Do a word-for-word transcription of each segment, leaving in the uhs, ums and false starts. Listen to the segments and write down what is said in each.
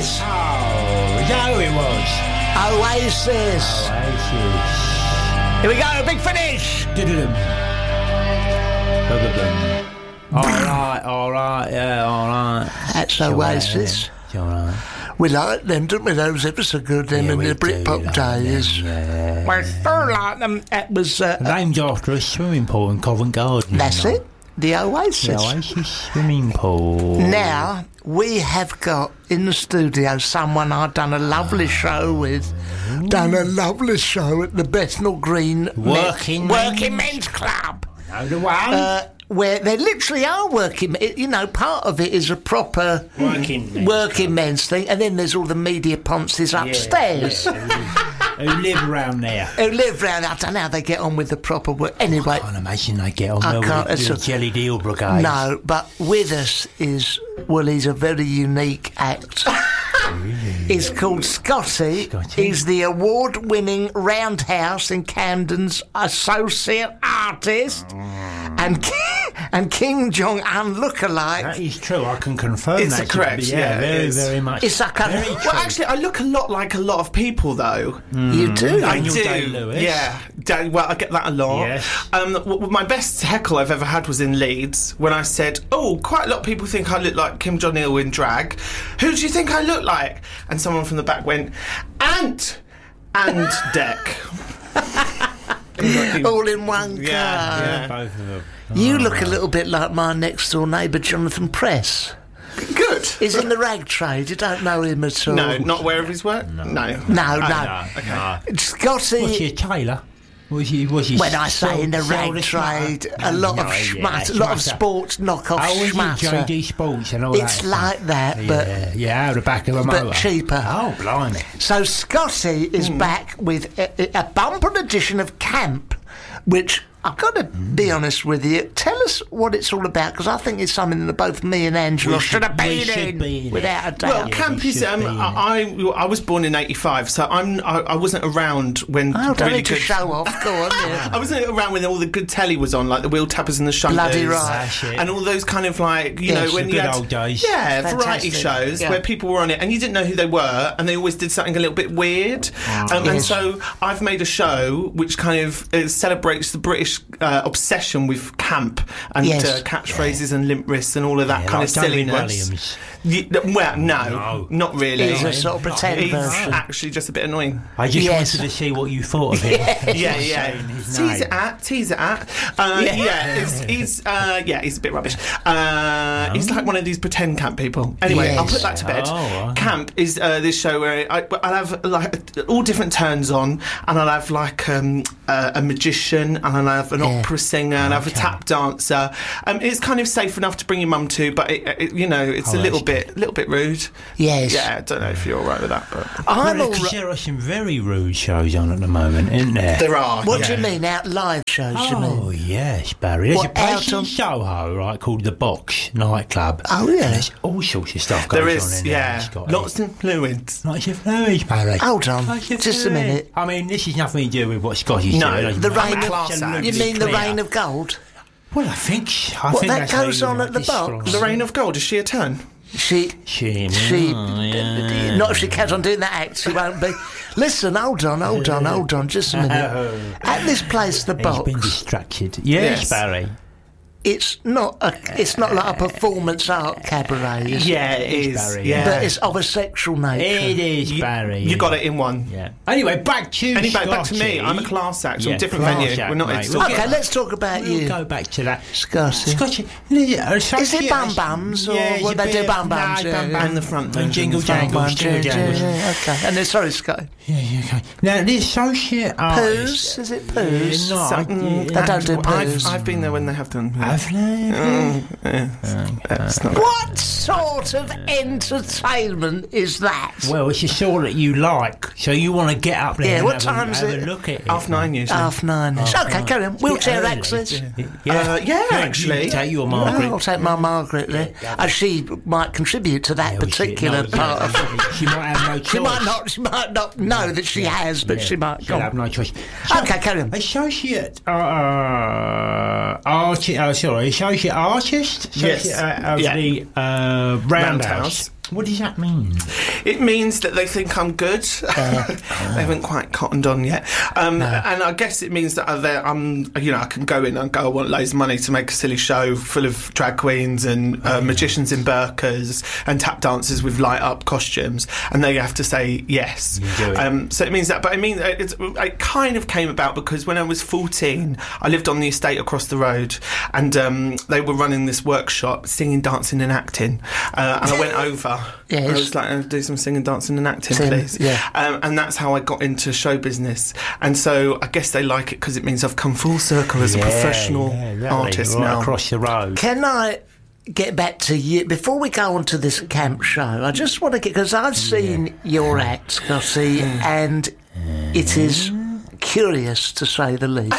Oasis. Oh, is that who it was? Oasis. Oasis. Here we go, big finish. All right, all right, yeah, all right. That's Oasis. It's all right. We like them, don't we? Those ever so good, them Yeah, in we the do Britpop like days. them, yeah. We do like them. It was. Uh, Named after a swimming pool in Covent Garden. that's you know. it. The Oasis. The Oasis swimming pool. Now, we have got in the studio someone I've done a lovely show with. Done a lovely show at the Bethnal Green Working Men- Working Men's- Men's Club. Know the one? Uh, where they literally are working, you know, part of it is a proper Working men's working men's thing, and then there's all the media ponces upstairs Yeah, who, who live around there. who live round. I don't know how they get on with the proper work. Anyway, I can't imagine they get on I well can't- with it's the a- Jelly Deal Brigade. no, but with us is, well, he's a very unique act. He's called Scotty. Scotty. He's the award-winning Roundhouse in Camden's associate artist and and Kim Jong-un lookalike. That is true, I can confirm It's that. correct, Yeah, yeah, it very, is. very much. It's like a- very Well, true. Well, actually, I look a lot like a lot of people, though. You do. I- I Daniel do. Day-Lewis. Yeah. Da- well, I get that a lot. Yes. Um, w- w- my best heckle I've ever had was in Leeds when I said, "Oh, quite a lot of people think I look like Kim Jong-il in drag. Who do you think I look like?" And someone from the back went, "Ant and Deck." All in one car. Yeah, yeah. Both of them. You look a little bit like my next door neighbour, Jonathan Press. Good. He's in the rag trade. You don't know him at all. No, not aware of his work. No. No, no. No, no. Scotty. Was he a tailor? Was he? Was he? When I say in the sold- rag sold a trade, schmutter? a lot of No, yeah, schmutter, a lot of schmutter. sports knockoff Oh, was it J schmutter. D Sports and all It's that? like that, but yeah, yeah, out the back of a but motor. cheaper. Oh, blimey! So Scotty is back with a, a bumper edition of Camp, which I've got to be honest with you. Tell us what it's all about, because I think it's something that both me and Angela We should have should- we been should in, be in it. without a doubt. Well, Yeah, camp we is. should Um, be in I, I I was born in eighty-five, so I'm I, I wasn't around when oh, don't really need to good. show off. Go on, yeah. I wasn't around when all the good telly was on, like the Wheel Tappers and the Shunters, Bloody right. That's it. and all those kind of like you Yes, know when the you good had old days. yeah variety Fantastic. shows Yeah. where people were on it and you didn't know who they were, and they always did something a little bit weird. Um, And Yes. so I've made a show which kind of uh, celebrates the British uh, obsession with camp and Yes. uh, catchphrases and limp wrists and all of that Yeah, kind like of David silliness. Williams. Ye- well, no, No. not really. He's a sort of pretend He's version. actually just a bit annoying. I just Yes. wanted to see what you thought of him. Yeah, yeah. Saying his Tease name. it at, tease it at. Uh, Yeah. yeah, he's, he's uh, yeah, he's a bit rubbish. Uh, He's like one of these pretend camp people. Anyway, Yes. I'll put that to bed. Oh, right. Camp is uh, this show where I, I'll have like all different turns on, and I'll have like um, uh, a magician, and I'll have an Yeah. opera singer, and I'll have a Okay. tap dancer. Um, it's kind of safe enough to bring your mum to, but it, it, you know, it's Oh, a little that's bit, little bit rude. Yes. Yeah, I don't know if you're all right with that, but I'm Well, all 'cause right. there are some very rude shows on at the moment, isn't there? there are. What yeah. do you mean, out live shows, you Oh mean? yes, Barry. There's What, a place out in on- Soho, right, called the Box nightclub. Oh, yeah. And there's all sorts of stuff going There on is, in there. yeah, It's got lots of fluids. Lots of fluids, Barry. Hold on, Lots of just a fluids. minute. I mean, this is nothing to do with what Scotty's No, doing. The I'm rain of- absolutely You mean the clear. rain of gold? Well, I think. I What, think that that's how goes you on might at the Box? describe The it. Reign of Gold, is she a turn? She, She, she, yeah. not if she carries on doing that act, she won't be. Listen, hold on, hold on, hold on, just a minute. At this place, the He's been Box, distracted. Yes, Yes. Barry. it's not a, it's not like a performance art cabaret, is it? Yeah, it is. Barry, yeah. But it's of a sexual nature. It is, you, Barry. you got it in one. Yeah. Anyway, back to Anyway, back to Scotty. me. I'm a class act. Yeah, on different class venue. act, We're not mate. here to We'll talk Okay, about let's talk about We'll you, go back to that. Scotty. Scotty. Is it bum bums, or Yeah, what it's a they do bit- bum bums? no, Yeah, bum yeah. bums. And the front And version jingle as well. jangle. Bum, jingle yeah, jangle. yeah, yeah, okay. And then, sorry, Scotty. Yeah, yeah, okay. Now, the associate artist... Poos? Is it poos? Yeah, no, I- Mm, yeah, They don't do I've, poos. I've been there when they have done. Have they? That's not What sort of entertainment is that? Well, it's a sort that you like, so you want to get up there Yeah, and what have, a, time's have it? a look at it. half nine usually. Half nine. okay, carry on. Wheelchair early. access. Yeah, Uh, yeah, actually. You take your Oh, Margaret. I'll take my Margaret there. Uh, she might contribute to that Yeah, well, she- particular no, part yeah, of. She might have no choice. She might not. She might not know that she has, but Yeah, she might. She'll Go have on. no choice. Okay, carry on. Associate, uh, uh, arti- uh, sorry, associate artist, Yes. associate, uh, of Yeah. the uh, Roundhouse. Roundhouse. What does that mean? It means that they think I'm good. Uh, they haven't quite cottoned on yet. Um, no. And I guess it means that I'm, you know, I can go in and go, I want loads of money to make a silly show full of drag queens and uh, magicians in burqas and tap dancers with light up costumes, and they have to say yes. You do it. Um, so it means that, but I mean, it's, it kind of came about because when I was fourteen, I lived on the estate across the road, and um, they were running this workshop, singing, dancing, and acting, uh, and I went over. Yes. I was like, I'll do some singing, dancing and acting, Sing, please. yeah. Um, and that's how I got into show business. And so I guess they like it because it means I've come full circle as yeah, a professional yeah, exactly. artist right now. across the road. Can I get back to you before we go on to this camp show? I just want to get, because I've seen yeah. your act, Scotty, mm. and it is curious to say the least.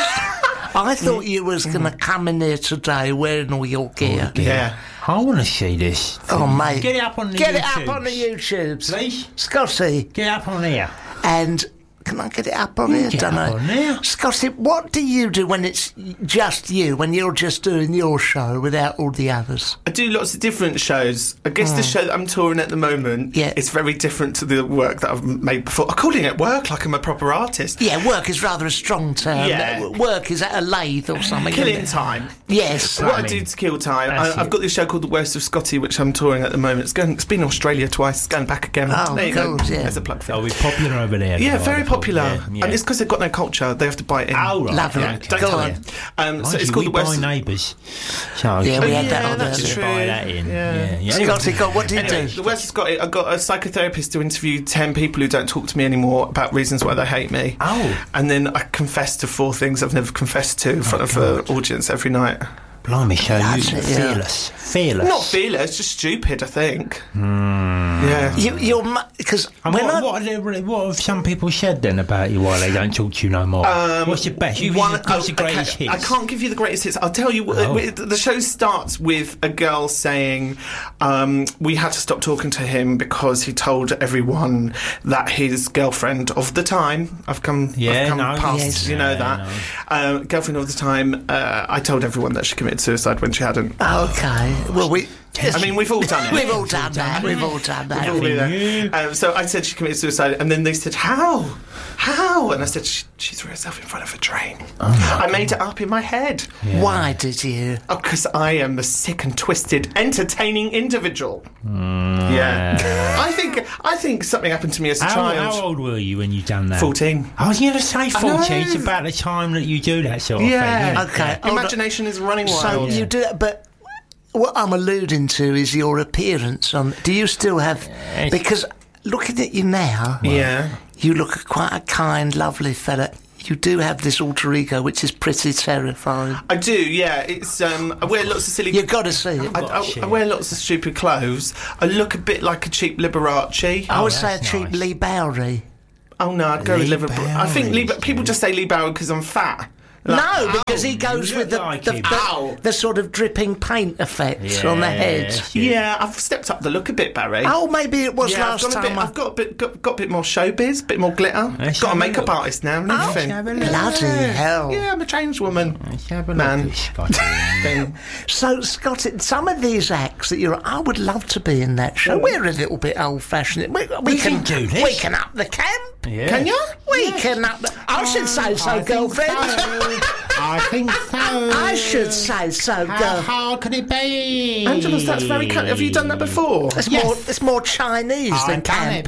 I thought you was going to come in here today wearing all your gear. Oh, yeah. I want to see this. Oh, mate. Get it up on the Get YouTubes. it up on the YouTubes. Please? Scotty. Get it up on here. And can I get it up on here? Get Don't up I? on there. Scotty, what do you do when it's just you, when you're just doing your show without all the others? I do lots of different shows. I guess mm. the show that I'm touring at the moment yeah. is very different to the work that I've made before. I'm calling it work like I'm a proper artist. Yeah, work is rather a strong term. Yeah. Work is at a lathe or something. Killing time. Yes. What I, mean, I do to kill time. I, I've got this show called The Worst of Scotty, which I'm touring at the moment. It's going. It's been in Australia twice. It's going back again. Oh, there you God, go. yeah. There's a plug for it. Oh, it's popular over there. Yeah, very popular. Yeah, yeah. And it's because they've got no culture. They have to buy it in. Oh, right. Lovely. Yeah, Okay. don't Go tell on. them. Um, Mind so it's you, called we The Worst. buy neighbours. So Yeah, we had yeah, that on that's there. true. buy that in. Yeah. Yeah, yeah. Anyway, Scotty, God, what do you Anyway, do? The Worst of Scotty, I've got a psychotherapist to interview ten people who don't talk to me anymore about reasons why they hate me. Oh. And then I confess to four things I've never confessed to in front Oh, of an audience every night. Blimey, show you That's it, yeah. fearless. Fearless. Not fearless, just stupid, I think. Mm. Yeah. You, you're because And when what, I, what, are they, what have some people said then about you why they don't talk to you no more? Um, what's your best? You, One- what's your oh, greatest okay, hits? I can't give you the greatest hits. I'll tell you. Oh. uh, The show starts with a girl saying um, we had to stop talking to him because he told everyone that his girlfriend of the time. I've come. Yeah, I've come no, past. yes. You know Yeah, that um, girlfriend of the time. Uh, I told everyone that she committed suicide when she hadn't. okay, well we. I mean, we've all done it. We've all done that. We've all done that. We've all been there. Um, so I said she committed suicide, and then they said, "How? How?" And I said, "She, she threw herself in front of a train." Oh, I made it up in my head. Yeah. Why did you? Oh, because I am a sick and twisted, entertaining individual. Mm, Yeah, I think I think something happened to me as a How, child. how old were you when you done that? Fourteen. I was going to say fourteen. It's know. about the time that you do that sort of Yeah. thing. isn't it? Okay. hold on. Imagination is running So wild. you do that, but what I'm alluding to is your appearance on. Do you still have? Yes. Because looking at you now, Yeah. you look quite a kind, lovely fella. You do have this alter ego, which is pretty terrifying. I do. Yeah, it's um. I wear lots of silly. You've got to see it. I, got I, shit. I wear lots of stupid clothes. I look a bit like a cheap Liberace. I would Oh, say a that's cheap nice. Lee Bowery. Oh no, I'd go with Lee Liverpool. I think Lee, Bowery, people just say Lee Bowery because I'm fat. Like, No, because he goes you with the, look like the, him. the, Ow. the sort of dripping paint effect on the head. Yes, Yeah, I've stepped up the look a bit, Barry. Oh, maybe it was yeah, last I've got a time. bit. I- I've got a bit, got, got a bit more showbiz, a bit more glitter. Let's got a have a makeup look. artist now and Oh, everything. have a look. Bloody hell. Yeah, I'm a changed woman. Let's have a Man. look at Scotty. Thing. So, Scott, some of these acts that you're, I would love to be in that show. We're a little bit old-fashioned. We, we, We can can do this. We can up the camp. Yeah. Can you? We can up the. I should say so, I think girlfriend. so. I think so. I should say so, How girl. hard can it be? Angela, that's very kind. Have you done that before? It's Yes. more. It's more Chinese than camp.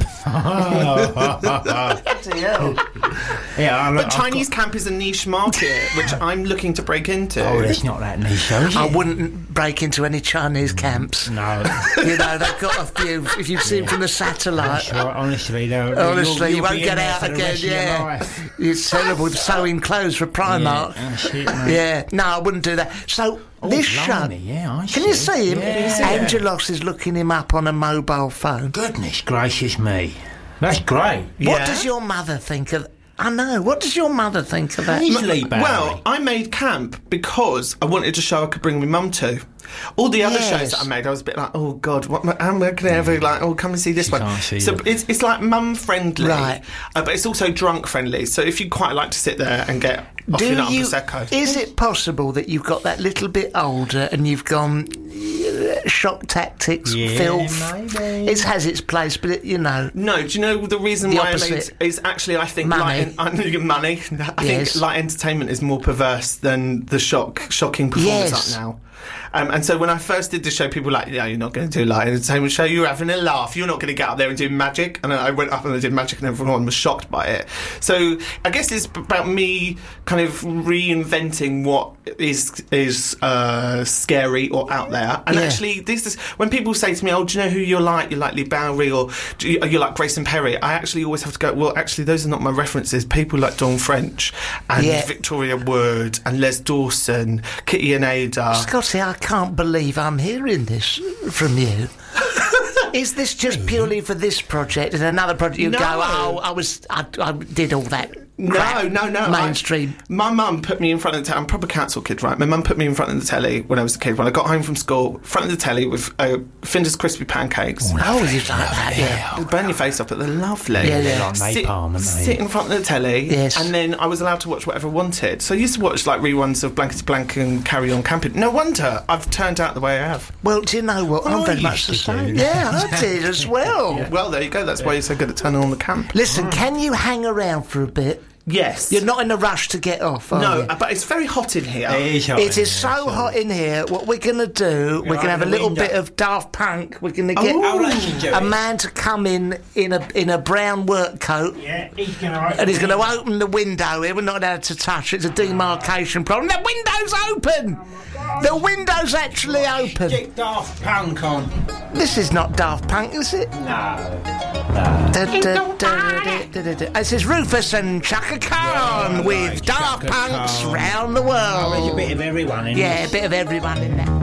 Yeah, I But Chinese camp is a niche market, which I'm looking to break into. Oh, it's not that niche, though, is it? I wouldn't break into any Chinese camps. No. You know, they've got a few. If you've seen from the satellite. Sure, honestly, they'll, Honestly, you'll, you you'll won't be get in there out for the again. rest of your Yeah, life. it's terrible sewing clothes for Primark. Yeah, oh, shit, mate. Yeah, no, I wouldn't do that. So Oh, this blimey, show, yeah, I can you see. see him? Yeah. Angelos is looking him up on a mobile phone. Goodness gracious me. That's great. What Yeah. does your mother think of? I know. What does your mother think of that? He's Lee Bowery. Well, I made camp because I wanted a show I could bring my mum to. All the other Yes. shows that I made, I was a bit like, oh God, what? How am I going to ever like? Oh, come and see this She one. can't see so it. it's it's like mum friendly, Right. uh, but it's also drunk friendly. So if you quite like to sit there and get off Do your nut on you? prosecco, Is it possible that you've got that little bit older and you've gone? uh, shock tactics, Yeah, filth. maybe. It has its place, but it, you know. No, do you know the reason The why opposite. I made is actually I think Money. light en- money. I Yes. think light entertainment is more perverse than the shock shocking performers Yes. are now. Um, and so when I first did the show, people were like, "Yeah, you're not going to do a light entertainment show. You're having a laugh. You're not going to get up there and do magic." And then I went up and I did magic, and everyone was shocked by it. So I guess it's about me kind of reinventing what is is uh, scary or out there. And Yeah. actually, this is when people say to me, "Oh, do you know who you're like? You're like Lee Bowery, or do you, you're like Grayson Perry." I actually always have to go, "Well, actually, those are not my references. People like Dawn French and Yeah. Victoria Wood and Les Dawson, Kitty and Ada." Scotty, I can't believe I'm hearing this from you. Is this just purely for this project? And another project you No. go, oh, I was, I, I did all that. No, crap, no, no. Mainstream. I, my mum put me in front of the telly. I'm a proper council kid, right? My mum put me in front of the telly when I was a kid. When I got home from school, front of the telly with uh, Finder's crispy pancakes. Oh, you like that, yeah. Burn your face up, but they're lovely. Yeah, yeah. Like Sit, napalm, aren't they? sit in front of the telly, Yes. and then I was allowed to watch whatever I wanted. So I used to watch like reruns of Blankety Blank and Carry On Camping. No wonder I've turned out the way I have. Well, do you know what? I'm I very used much the to same. do. Yeah, I did as well. Well, there you go. That's why you're so good at turning on the camp. Listen, can you hang around for a bit? Yes. You're not in a rush to get off, are No, you? uh, but it's very hot in here. It is so hot in here. What we're going to do, we're going to have a open the little window. bit of Daft Punk. We're going to get Oh, right, you do a it. man to come in in a in a brown work coat. Yeah, he's going to open And he's going to it. open the window here. We're not allowed to touch it. It's a demarcation problem. The window's open! The window's actually open. Stick Daft Punk on. This is not Daft Punk, is it? No. Da, da, da, da, da, da, da, da. This is Rufus and Chaka Khan Right, with right, Daft Chaka Punks Khan. round the Oh, there's a world. bit of everyone in Yeah, a this. bit of everyone in there.